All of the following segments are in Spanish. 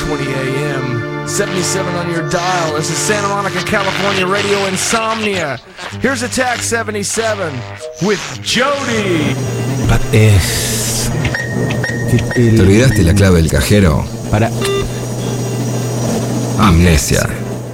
8:20 a.m. 77 on your dial. This is Santa Monica, California Radio Insomnia. Here's Attack 77 with Jody. ¿Te olvidaste la clave del cajero? Para. Amnesia.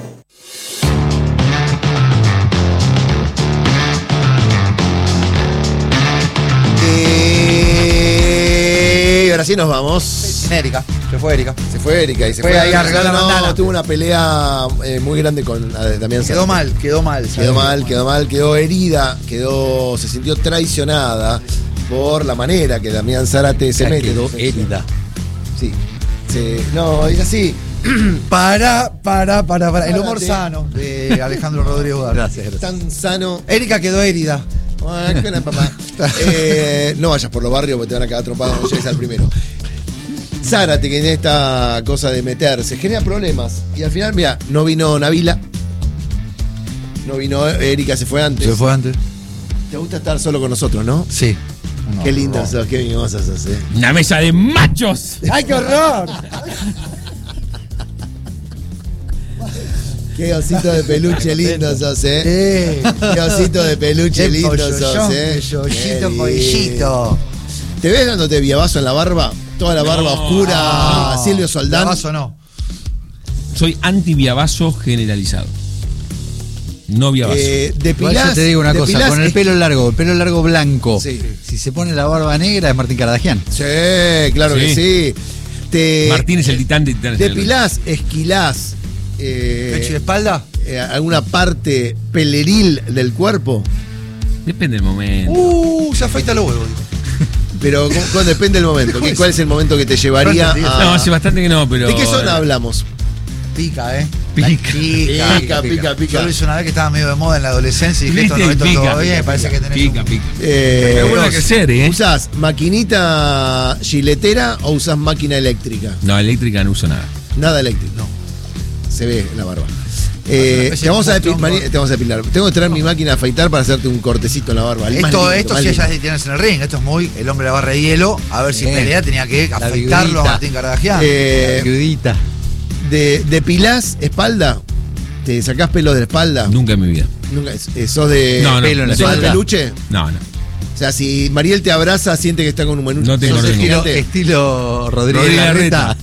Y ahora sí nos vamos. Erika, se fue Erika. Se fue Erika y se Fue fue ahí a arreglar la bandana. Tuvo una pelea muy grande con Damián Quedó Zárate. mal. Quedó herida, se sintió traicionada por la manera que Damián Zárate se mete. Quedó herida. Sí. No, es así. Para. El humor Párate. sano de Alejandro Rodríguez Udar. Gracias. Tan sano. Erika quedó herida. Ay, qué papá. No vayas por los barrios porque te van a quedar trompados cuando llegues al primero. Zárate, que en esta cosa de meterse genera problemas. Y al final, mira, no vino Nabila. No vino Erika, se fue antes. Se fue antes. Te gusta estar solo con nosotros, ¿no? Sí. Qué lindo sos, qué mimosas sos, Una mesa de machos. ¡Ay, qué horror! Qué osito de peluche lindo sos, Qué osito de peluche lindo sos, Yoyito, Qué pollito. ¿Te ves dándote viabazo en la barba? Toda la barba oscura, Silvio Soldán. ¿Vaso no? Soy anti-viabazo generalizado. No viabazo. Depilás, Igual yo te digo una cosa, depilás con el pelo largo blanco, Sí. si se pone la barba negra es Martín Cardagian. Sí, claro que sí. Martín es el titán de titanes. Depilás, esquilás. ¿Pecho y espalda? Alguna parte peleril del cuerpo. Depende del momento. Se afeita los huevos. Pero depende del momento. ¿Cuál es el momento que te llevaría a.? No, hace bastante que no, pero. ¿De qué zona hablamos? Pica, ¿eh? Pica. Pica. Yo lo hice una vez que estaba medio de moda en la adolescencia y dije, esto no, ¿Viste? esto todo Pica, bien, pica, parece que tenés Pica. Eh, vuelve a crecer, ¿eh? ¿Usás maquinita giletera o usás máquina eléctrica? No, eléctrica no uso nada. Nada eléctrico. No. Se ve en la barba. especie Te vamos a de depilar. Tengo que traer mi máquina de afeitar para hacerte un cortecito en la barba. Esto más sí lindo. ya tienes en el ring, esto es muy el hombre de la barra de hielo, a ver si Bien. pelea tenía que La afeitarlo a viudita. Martín Cardagian. Viudita. ¿Depilás espalda? ¿Te sacás pelo de la espalda? Nunca en mi vida. Nunca. ¿Sos de No, pelo en la sos de espalda? peluche? No. O sea, si Mariel te abraza, siente que está con un peluche. No tengo ¿Sos ningún. gigante? Estilo Rodríguez Rodríguez Larreta.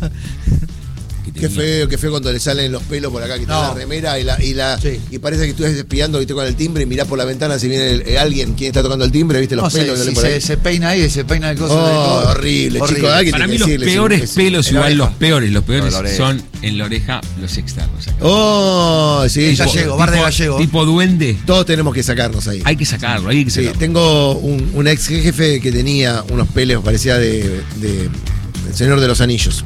Qué feo cuando le salen los pelos por acá, que está No. la remera Sí. y parece que tú estás espiando y tocan el timbre y mirás por la ventana si viene alguien, quién está tocando el timbre, viste los No sé, pelos. si por ahí. se peina ahí, se peina el coso de Oh, todo. horrible, chicos. Hay que Para mí los decirle, peores sí, pelos, en la igual oreja. los peores No, la oreja. son en la oreja los externos. acá. Oh, sí. Gallego, bar de gallego. Tipo duende. Todos tenemos que sacarnos ahí. Hay que sacarlo. Sí, tengo un ex jefe que tenía unos pelos, parecía de El Señor de los Anillos.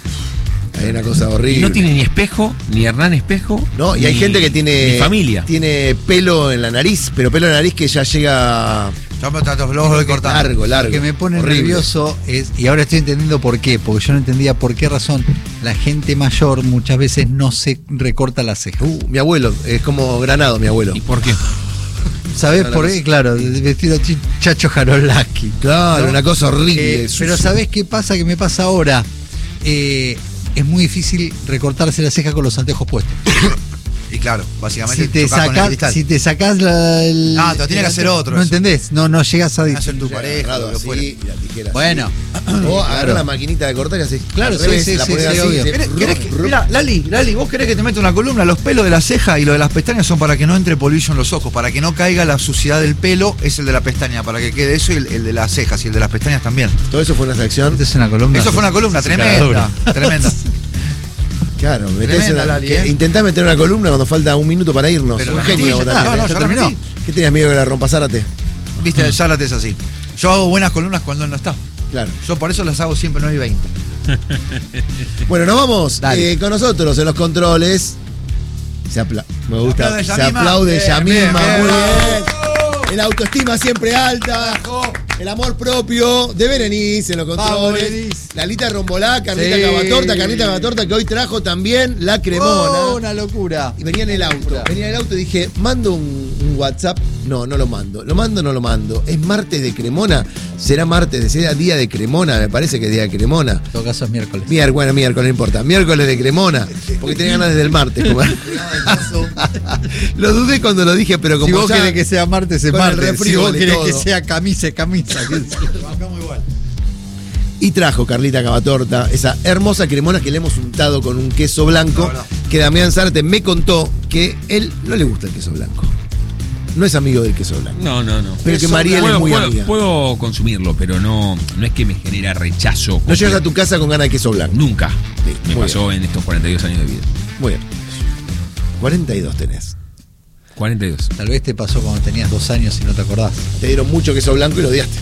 Hay una cosa Y horrible. no tiene ni Espejo, ni Hernán Espejo. No, y hay ni- gente que tiene. ni familia. Tiene pelo en la nariz, pero pelo en la nariz que ya llega. Yo me trato los voy cortando. Largo. Lo que me pone horrible. nervioso es, y ahora estoy entendiendo por qué, porque yo no entendía por qué razón la gente mayor muchas veces no se recorta las cejas. Mi abuelo, es como Granado, mi abuelo. ¿Y por qué? ¿Sabés no, por no qué? Claro, vestido Chacho Jarolaski. Claro, ¿no? una cosa horrible. Pero ¿sabés qué pasa? Que me pasa ahora. Es muy difícil recortarse la ceja con los anteojos puestos. Y claro, básicamente Si te chocás con el sacás, cristal. si te sacás el. Ah, te lo tiene que hacer otro No eso. entendés, no llegas a. Hacer tu Ya, pareja, agarrado lo que así, fuera. y la tijera así. Bueno. O agarra la maquinita de cortar y así. Claro, al revés, sí, la sí, ponés sí, así, obvio. y ¿Querés que, mirá, Lali, vos querés que te meta una columna? Los pelos de la ceja y lo de las pestañas son para que no entre polvillo en los ojos, para que no caiga la suciedad del pelo, es el de la pestaña, para que quede eso y el de las cejas y el de las pestañas también. Todo eso fue una sección. Esta es una columna. Eso fue una columna tremenda, tremenda. Claro, Tremenda, Lali, ¿eh? intentá meter una columna cuando falta un minuto para irnos. Pero Un la genio metí, vos ya también, está, no, ¿eh? ya terminó. terminé. ¿Qué tenías miedo que la rompa Zárate? Viste, el Zárate es así. Yo hago buenas columnas cuando él no está. Claro. Yo por eso las hago siempre 9 y 20. Bueno, nos vamos Dale. con nosotros en los controles. Me gusta. Aplaude Se Yamima. aplaude Bien, Yamima, bien, muy bien. bien. La autoestima siempre alta. El amor propio de Berenice en los Vamos, controles. Berenice. Lalita Rombolá, Carlita Sí. Cavatorta, que hoy trajo también la cremona. Una locura. Y venía en el auto. Y dije, mando un WhatsApp No lo mando. ¿Lo mando o no lo mando? ¿Es martes de Cremona? ¿Será martes? ¿Será día de Cremona? Me parece que es día de Cremona. En todo caso es miércoles. Bueno, miércoles, no importa. Miércoles de Cremona. Porque tenía ganas desde el martes. Lo dudé cuando lo dije, pero como Si vos ya- querés que sea martes, es con el martes. refri Si vos vale querés todo. que sea camisa, es camisa. Y trajo Carlita Cavatorta, esa hermosa cremona que le hemos untado con un queso blanco, que Damián Zárate me contó que él no le gusta el queso blanco. No es amigo del queso blanco. No. Pero que Mariel es muy amiga. Puedo consumirlo, pero no es que me genera rechazo. No llegas a tu casa con ganas de queso blanco. Nunca. Sí, Me muy pasó en estos 42 años de vida. Muy bien. 42 tenés. 42. Tal vez te pasó cuando tenías 2 años y no te acordás. Te dieron mucho queso blanco y lo odiaste.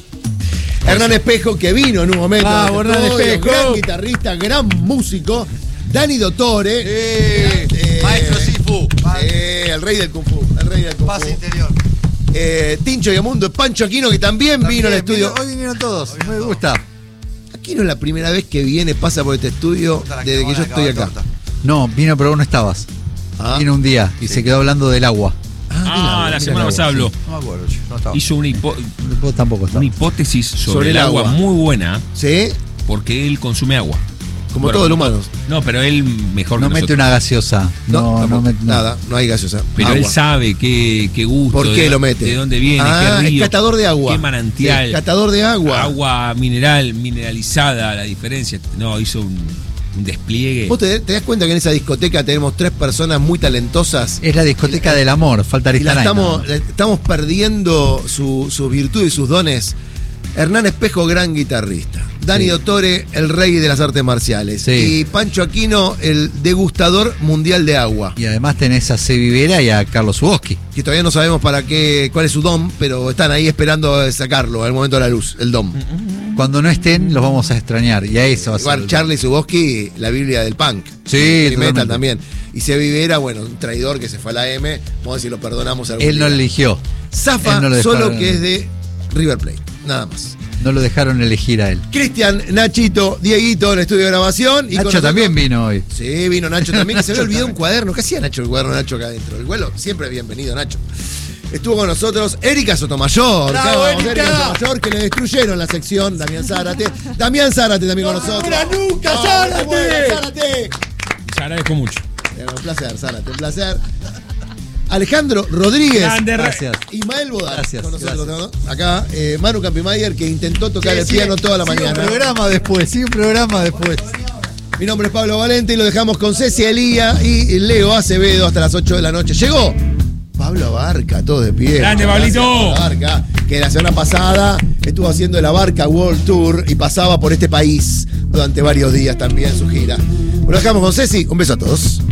Hernán Espejo, que vino en un momento. Vamos, en este Hernán estudio, Espejo. Gran guitarrista, gran músico. Dani Dottore. Maestro Sifu. El rey del Kung Fu. El rey del Kung Paz Fu. interior. Tincho Yamundo, Pancho Aquino, que también vino al estudio. Hoy vinieron todos. Me gusta. Aquino es la primera vez que viene, pasa por este estudio desde que yo estoy acá. No, vino, pero vos no estabas. Ah. Vino un día y se quedó hablando del agua. La semana pasada habló. No me acuerdo, yo no estaba. Hizo una, Vos tampoco una estabas. hipótesis sobre Sobre el el agua agua. muy buena, ¿Sí? porque él consume agua. Como Bueno, todos los humanos. No, pero él mejor No que mete nosotros. una gaseosa. No tampoco. mete Nada, no hay gaseosa. Pero Agua. él sabe qué gusto. ¿Por qué lo mete? De dónde viene, Ah, qué es río. catador de agua. Qué manantial. Sí, catador de agua. Agua mineralizada, la diferencia. No, hizo un despliegue. ¿Vos te das cuenta que en esa discoteca tenemos 3 personas muy talentosas? Es la discoteca del amor, falta Y la Aristarain. estamos perdiendo sus virtudes y sus dones. Hernán Espejo, gran guitarrista. Dani Sí. Dottore, el rey de las artes marciales. Sí. Y Pancho Aquino, el degustador mundial de agua. Y además tenés a C. Vivera y a Carlos Suboski. Que todavía no sabemos cuál es su dom, pero están ahí esperando sacarlo al momento de la luz, el dom. Cuando no estén, los vamos a extrañar. Y a eso va a Igual ser. Charlie Suboski, la Biblia del punk. Sí, Heavy metal totalmente. también. Y Se Vivera, bueno, un traidor que se fue a la M. Vamos a ver si lo perdonamos algún Él no día. eligió. Zafa, él no lo solo dejaron. que es de River Plate. Nada más. No lo dejaron elegir a él. Cristian, Nachito, Dieguito en el estudio de grabación. Y con Nacho nosotros- también vino hoy. Sí, vino Nacho también, que se había olvidado un cuaderno. ¿Qué hacía Nacho el cuaderno Nacho acá adentro? El vuelo, siempre bienvenido, Nacho. Estuvo con nosotros Erika Sotomayor. ¡Bravo, Vamos, Erika! Sotomayor, que le destruyeron la sección. Damián Zárate. Damián Zárate también con nosotros. ¡Muera nunca, ¡No, Zárate! no muera, Zárate! Les agradezco mucho. Un placer, Zárate, un placer. Alejandro Rodríguez. Grande, Gracias. Ismael Bodar Gracias, con nosotros, ¿no? Acá, Manu Campimayer, que intentó tocar el Sí, piano toda la sí, mañana. Un programa después, sí, un programa después. Mi nombre es Pablo Valente y lo dejamos con Ceci Elía y Leo Acevedo hasta las 8 de la noche. Llegó Pablo Abarca, todo de pie. Grande, Gracias, Pablito. Pablo Abarca, que la semana pasada estuvo haciendo el Abarca World Tour y pasaba por este país durante varios días también su gira. Lo dejamos con Ceci. Un beso a todos.